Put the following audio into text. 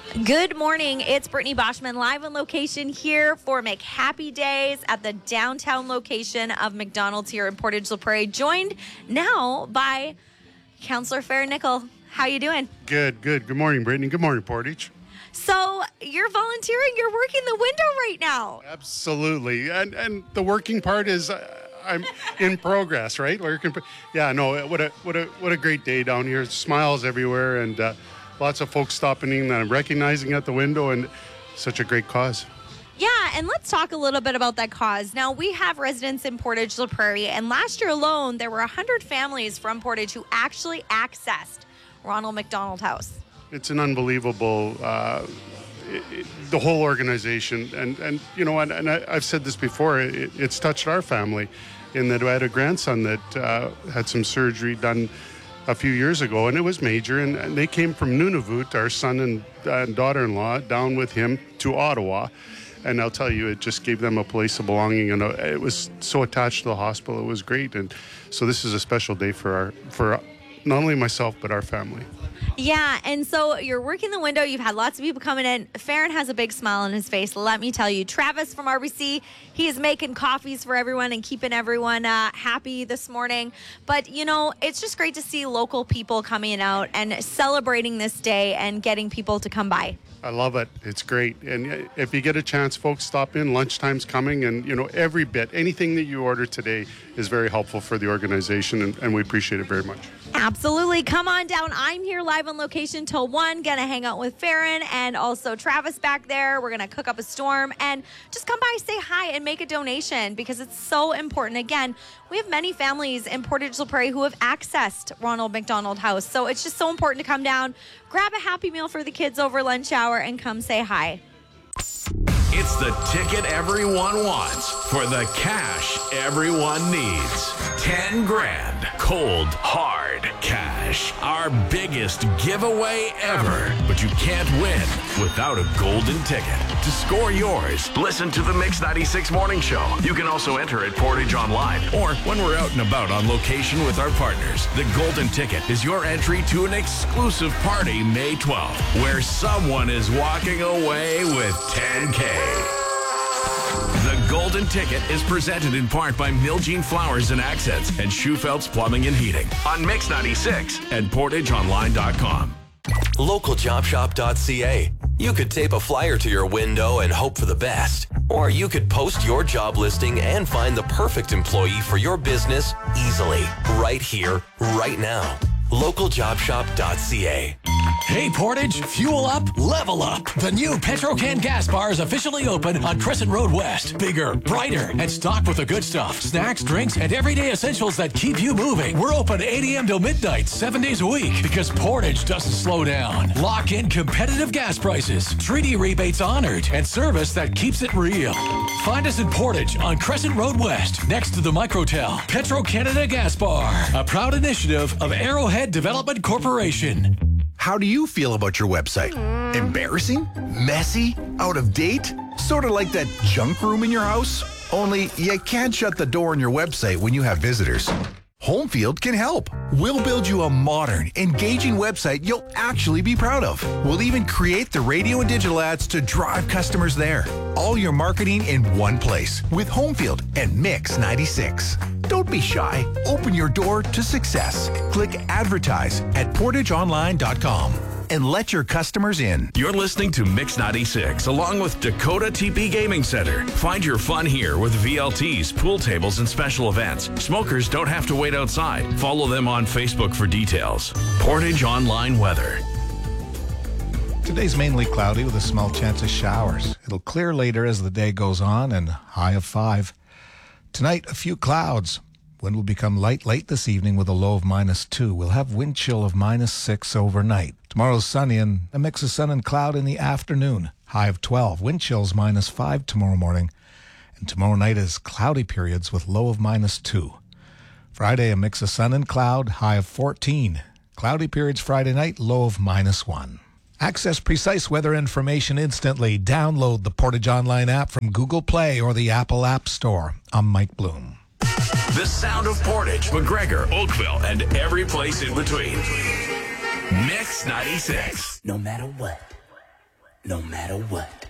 Good morning. It's Brittany Boschman live on location here for McHappy Days at the downtown location of McDonald's here in Portage La Prairie, joined now by Councillor Farron Nickel. How you doing? Good. Good morning, Brittany. Good morning, Portage. So you're volunteering. You're working the window right now. Absolutely. And the working part is I'm in progress, right? What a great day down here. Smiles everywhere and lots of folks stopping in that I'm recognizing at the window, and such a great cause. Yeah, and let's talk a little bit about that cause. Now, we have residents in Portage La Prairie, and last year alone, there were 100 families from Portage who actually accessed Ronald McDonald House. It's an unbelievable, the whole organization, and you know, and I've said this before, it's touched our family in that I had a grandson that had some surgery done a few years ago, and it was major, and they came from Nunavut, our son and daughter-in-law, down with him to Ottawa, and I'll tell you, it just gave them a place of belonging, and it was so attached to the hospital. It was great, and so this is a special day for not only myself, but our family. Yeah, and so you're working the window. You've had lots of people coming in. Farron has a big smile on his face. Let me tell you, Travis from RBC, he is making coffees for everyone and keeping everyone happy this morning. But, you know, it's just great to see local people coming out and celebrating this day and getting people to come by. I love it. It's great. And if you get a chance, folks, stop in. Lunchtime's coming. And, you know, every bit, anything that you order today is very helpful for the organization. And we appreciate it very much. Absolutely. Come on down. I'm here live on location till 1. Going to hang out with Farron and also Travis back there. We're going to cook up a storm and just come by, say hi, and make a donation because it's so important. Again, we have many families in Portage La Prairie who have accessed Ronald McDonald House. So it's just so important to come down, grab a Happy Meal for the kids over lunch hour, and come say hi. It's the ticket everyone wants for the cash everyone needs. 10 grand, cold, hard cash. Our biggest giveaway ever. But you can't win without a golden ticket. To score yours, listen to the Mix 96 Morning Show. You can also enter at Portage Online or when we're out and about on location with our partners. The golden ticket is your entry to an exclusive party May 12th where someone is walking away with 10K. The Golden Ticket is presented in part by Miljean Flowers and Accents and Schufeld's Plumbing and Heating on Mix 96 and PortageOnline.com. LocalJobShop.ca. You could tape a flyer to your window and hope for the best. Or you could post your job listing and find the perfect employee for your business easily, right here, right now. LocalJobShop.ca. Hey Portage, fuel up, level up. The new Petrocan gas bar is officially open on Crescent Road West. Bigger, brighter, and stocked with the good stuff. Snacks, drinks, and everyday essentials that keep you moving. We're open 8 a.m. till midnight, 7 days a week, because Portage doesn't slow down. Lock in competitive gas prices, treaty rebates honored, and service that keeps it real. Find us in Portage on Crescent Road West, next to the Microtel. Petro-Canada Gas Bar, a proud initiative of Arrowhead Development Corporation. How do you feel about your website? Embarrassing? Messy? Out of date? Sort of like that junk room in your house? Only you can't shut the door on your website when you have visitors. Homefield can help. We'll build you a modern, engaging website you'll actually be proud of. We'll even create the radio and digital ads to drive customers there. All your marketing in one place with Homefield and Mix 96. Don't be shy. Open your door to success. Click advertise at portageonline.com and let your customers in. You're listening to Mix 96 along with Dakota TP Gaming Center. Find your fun here with VLTs, pool tables, and special events. Smokers don't have to wait outside. Follow them on Facebook for details. Portage Online Weather. Today's mainly cloudy with a small chance of showers. It'll clear later as the day goes on and high of 5. Tonight, a few clouds. Wind will become light late this evening with a low of -2. We'll have wind chill of -6 overnight. Tomorrow's sunny and a mix of sun and cloud in the afternoon. High of 12. Wind chills -5 tomorrow morning. And tomorrow night is cloudy periods with low of -2. Friday, a mix of sun and cloud. High of 14. Cloudy periods Friday night. Low of -1. Access precise weather information instantly. Download the Portage Online app from Google Play or the Apple App Store. I'm Mike Bloom. The sound of Portage, McGregor, Oakville, and every place in between. Mix 96. No matter what. no matter what.